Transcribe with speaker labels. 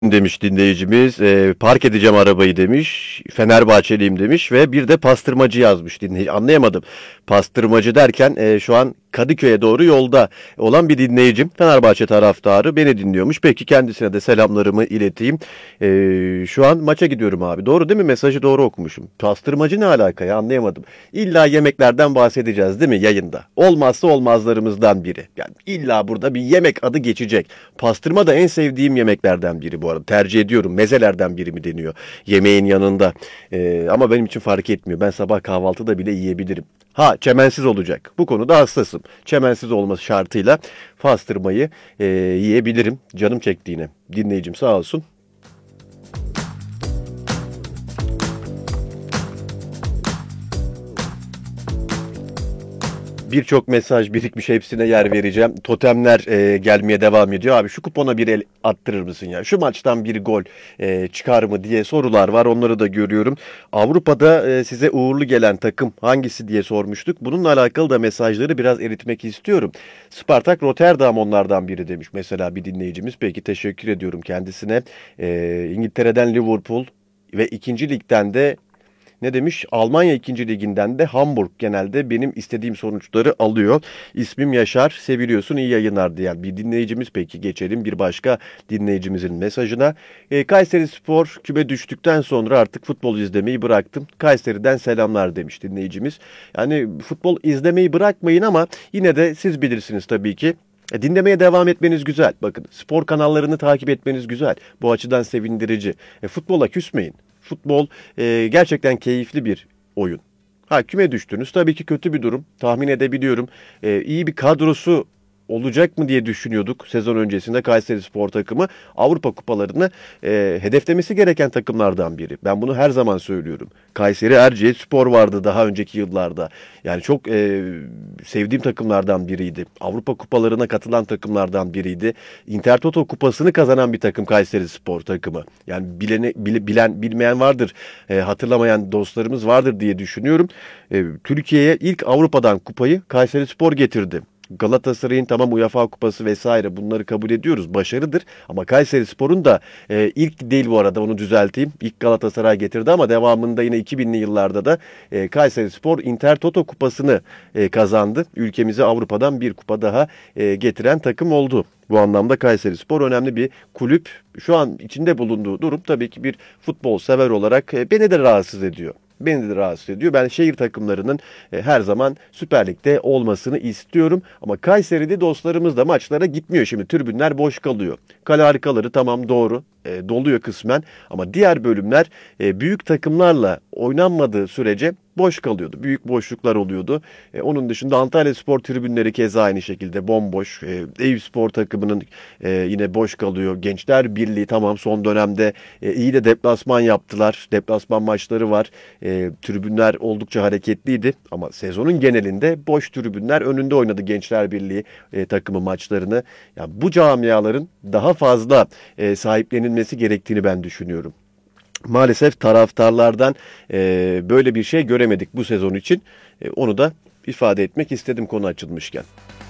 Speaker 1: Demiş dinleyicimiz. Park edeceğim arabayı demiş. Fenerbahçeliyim demiş ve bir de pastırmacı yazmış dinleyici. Anlayamadım. Pastırmacı derken şu an Kadıköy'e doğru yolda olan bir dinleyicim. Fenerbahçe taraftarı beni dinliyormuş. Peki kendisine de selamlarımı ileteyim. Şu an maça gidiyorum abi. Doğru değil mi? Mesajı doğru okumuşum. Pastırmacı ne alaka ya, anlayamadım. İlla yemeklerden bahsedeceğiz değil mi yayında? Olmazsa olmazlarımızdan biri. Yani illa burada bir yemek adı geçecek. Pastırma da en sevdiğim yemeklerden biri bu arada. Tercih ediyorum. Mezelerden biri mi deniyor yemeğin yanında. Ama benim için fark etmiyor. Ben sabah kahvaltıda bile yiyebilirim. Ha, çemensiz olacak. Bu konuda hassasım. Çemensiz olması şartıyla pastırmayı yiyebilirim. Canım çektiğine. Dinleyicim sağ olsun. Birçok mesaj birikmiş, hepsine yer vereceğim. Totemler gelmeye devam ediyor. Abi şu kupona bir el attırır mısın ya? Şu maçtan bir gol çıkar mı diye sorular var. Onları da görüyorum. Avrupa'da size uğurlu gelen takım hangisi diye sormuştuk. Bununla alakalı da mesajları biraz eritmek istiyorum. Spartak Rotterdam onlardan biri demiş mesela bir dinleyicimiz. Peki, teşekkür ediyorum kendisine. İngiltere'den Liverpool ve ikinci ligden de ne demiş? Almanya 2. Liginden de Hamburg genelde benim istediğim sonuçları alıyor. İsmim Yaşar, seviliyorsun, iyi yayınlar diyen bir dinleyicimiz. Peki geçelim bir başka dinleyicimizin mesajına. Kayserispor küme düştükten sonra artık futbol izlemeyi bıraktım. Kayseri'den selamlar demiş dinleyicimiz. Yani futbol izlemeyi bırakmayın ama yine de siz bilirsiniz tabii ki. Dinlemeye devam etmeniz güzel. Bakın, spor kanallarını takip etmeniz güzel. Bu açıdan sevindirici. Futbola küsmeyin. Futbol gerçekten keyifli bir oyun. Ha, küme düştünüz. Tabii ki kötü bir durum. Tahmin edebiliyorum. İyi bir kadrosu olacak mı diye düşünüyorduk sezon öncesinde. Kayserispor takımı Avrupa kupalarını hedeflemesi gereken takımlardan biri. Ben bunu her zaman söylüyorum. Kayseri Erciyesspor vardı daha önceki yıllarda. Yani çok sevdiğim takımlardan biriydi. Avrupa kupalarına katılan takımlardan biriydi. Intertoto kupasını kazanan bir takım Kayserispor takımı. Yani bilen bilmeyen vardır, hatırlamayan dostlarımız vardır diye düşünüyorum. Türkiye'ye ilk Avrupa'dan kupayı Kayserispor getirdi. Galatasaray'ın tamam UEFA kupası vesaire, bunları kabul ediyoruz. Başarıdır. Ama Kayserispor'un da ilk değil bu arada, onu düzelteyim. İlk Galatasaray getirdi ama devamında yine 2000'li yıllarda da Kayserispor Intertoto kupasını kazandı. Ülkemize Avrupa'dan bir kupa daha getiren takım oldu. Bu anlamda Kayserispor önemli bir kulüp. Şu an içinde bulunduğu durum tabii ki bir futbol sever olarak beni de rahatsız ediyor. Beni de rahatsız ediyor. Ben şehir takımlarının her zaman Süper Lig'de olmasını istiyorum. Ama Kayseri'de dostlarımız da maçlara gitmiyor şimdi. Tribünler boş kalıyor. Kale harikaları tamam, doğru. Doluyor kısmen. Ama diğer bölümler büyük takımlarla oynanmadığı sürece boş kalıyordu. Büyük boşluklar oluyordu. Onun dışında Antalyaspor tribünleri keza aynı şekilde bomboş. Eyüpspor takımının yine boş kalıyor. Gençler Birliği tamam, son dönemde iyi de deplasman yaptılar. Deplasman maçları var. Tribünler oldukça hareketliydi. Ama sezonun genelinde boş tribünler önünde oynadı Gençler Birliği takımı maçlarını. Yani bu camiaların daha fazla sahiplenilmesi gerektiğini ben düşünüyorum. Maalesef taraftarlardan böyle bir şey göremedik bu sezon için. Onu da ifade etmek istedim konu açılmışken.